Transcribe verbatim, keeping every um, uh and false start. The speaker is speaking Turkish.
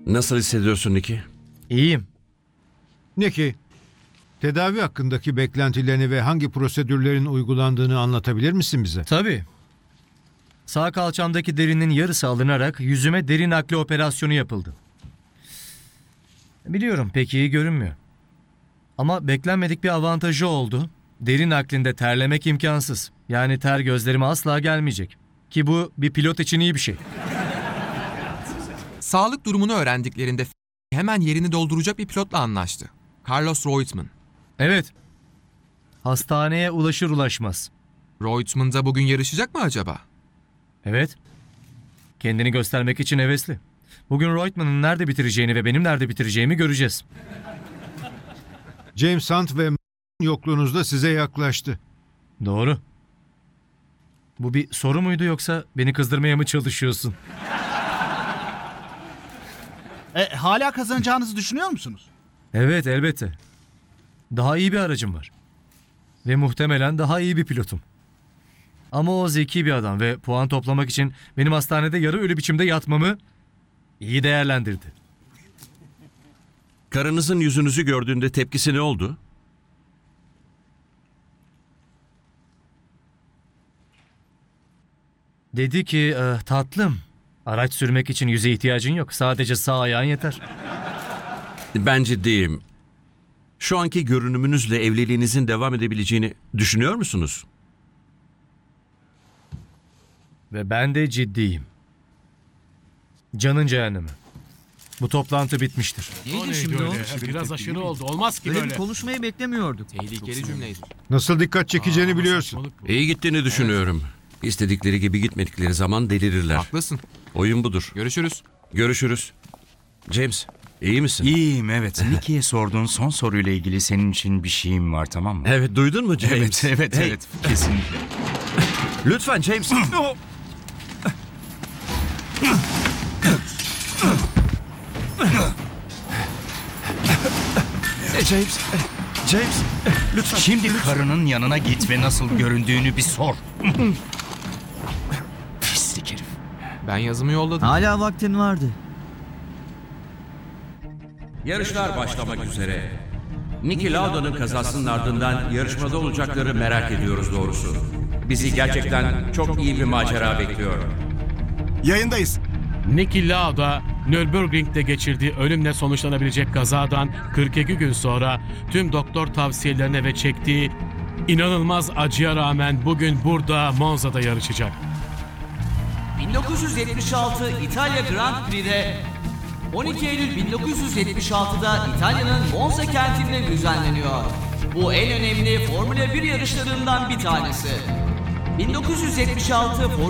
Nasıl hissediyorsun Nicky? İyiyim. Nicky, tedavi hakkındaki beklentilerini ve hangi prosedürlerin uygulandığını anlatabilir misin bize? Tabii. Sağ kalçamdaki derinin yarısı alınarak yüzüme deri nakli operasyonu yapıldı. Biliyorum pek iyi görünmüyor. Ama beklenmedik bir avantajı oldu. Deri naklinde terlemek imkansız. Yani ter gözlerime asla gelmeyecek. Ki bu bir pilot için iyi bir şey. Sağlık durumunu öğrendiklerinde hemen yerini dolduracak bir pilotla anlaştı. Carlos Reutemann. Evet. Hastaneye ulaşır ulaşmaz. Reutemann da bugün yarışacak mı acaba? Evet. Kendini göstermek için hevesli. Bugün Reutemann'ın nerede bitireceğini ve benim nerede bitireceğimi göreceğiz. James Hunt ve yokluğunuzda size yaklaştı. Doğru. Bu bir soru muydu yoksa beni kızdırmaya mı çalışıyorsun? E, hala kazanacağınızı düşünüyor musunuz? Evet, elbette. Daha iyi bir aracım var. Ve muhtemelen daha iyi bir pilotum. Ama o zeki bir adam ve puan toplamak için benim hastanede yarı ölü biçimde yatmamı iyi değerlendirdi. Karınızın yüzünüzü gördüğünde tepkisi ne oldu? Dedi ki, e, tatlım, araç sürmek için yüze ihtiyacın yok. Sadece sağ ayağın yeter. Ben ciddiyim. Şu anki görünümünüzle evliliğinizin devam edebileceğini düşünüyor musunuz? Ve ben de ciddiyim. Canın cehennemi. Bu toplantı bitmiştir. Neydi şimdi o? Biraz aşırı oldu. Olmaz ki Böyle böyle. bir konuşmayı beklemiyorduk. Tehlikeli cümleydi. Nasıl dikkat çekeceğini biliyorsun. İyi gittiğini düşünüyorum. İstedikleri gibi gitmedikleri zaman delirirler. Haklısın. Oyun budur. Görüşürüz. Görüşürüz. James, iyi misin? İyiyim evet. Nicky'ye sorduğun son soruyla ilgili senin için bir şeyim var, tamam mı? Evet, duydun mu James? Evet, evet, Hey, evet. Kesinlikle. Lütfen James. James, James, lütfen. Şimdi karının yanına git ve nasıl göründüğünü bir sor. Pislik herif. Ben yazımı yolladım. Hala vaktin vardı. Yarışlar başlamak üzere. Niki Lauda'nın kazasının ardından yarışmada olacakları merak ediyoruz doğrusu. Bizi gerçekten çok iyi bir macera bekliyor. Yayındayız. Niki Lauda, Nürburgring'de geçirdiği ölümle sonuçlanabilecek kazadan kırk iki gün sonra tüm doktor tavsiyelerine ve çektiği inanılmaz acıya rağmen bugün burada Monza'da yarışacak. bin dokuz yüz yetmiş altı İtalya Grand Prix'de on iki Eylül bin dokuz yüz yetmiş altıda İtalya'nın Monza kentinde düzenleniyor. Bu en önemli Formula bir yarışlarından bir tanesi. bin dokuz yüz yetmiş altı